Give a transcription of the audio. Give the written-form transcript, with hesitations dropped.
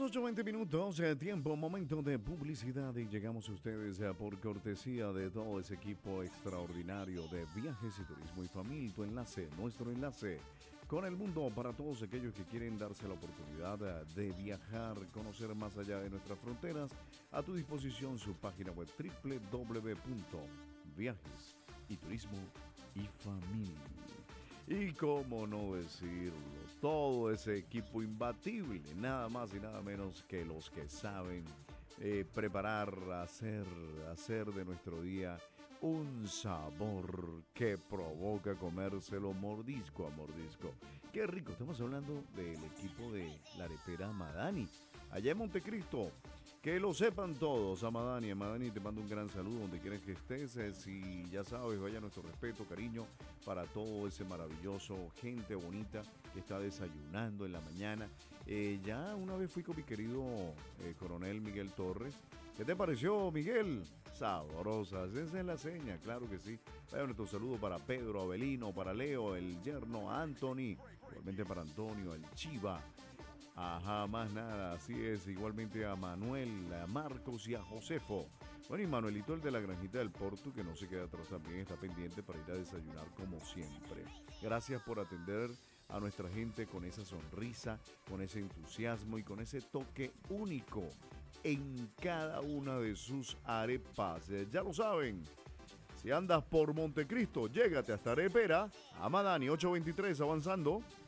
8:20 minutos, tiempo, momento de publicidad y llegamos a ustedes por cortesía de todo ese equipo extraordinario de viajes y turismo y familia, tu enlace, nuestro enlace con el mundo para todos aquellos que quieren darse la oportunidad de viajar, conocer más allá de nuestras fronteras. A tu disposición su página web www.viajesyturismoyfamilia. Y cómo no decirlo, todo ese equipo imbatible, nada más y nada menos que los que saben preparar, hacer de nuestro día un sabor que provoca comérselo mordisco a mordisco. Qué rico, estamos hablando del equipo de la arepera Madani, allá en Montecristo. Que lo sepan todos, Amadani, te mando un gran saludo donde quieras que estés. Si ya sabes, vaya nuestro respeto, cariño para todo ese maravilloso, gente bonita que está desayunando en la mañana. Ya una vez fui con mi querido coronel Miguel Torres. ¿Qué te pareció, Miguel? Sabrosa, esa es la seña, claro que sí. Vaya nuestro saludo para Pedro, Abelino, para Leo, el yerno Anthony, igualmente para Antonio, el Chiva. Ajá, más nada, así es, igualmente a Manuel, a Marcos y a Josefo. Bueno, y Manuelito, el de la Granjita del Porto, que no se queda atrás también, está pendiente para ir a desayunar como siempre. Gracias por atender a nuestra gente con esa sonrisa, con ese entusiasmo y con ese toque único en cada una de sus arepas. Ya lo saben, si andas por Montecristo, llégate hasta Arepera, a Madani 823 avanzando.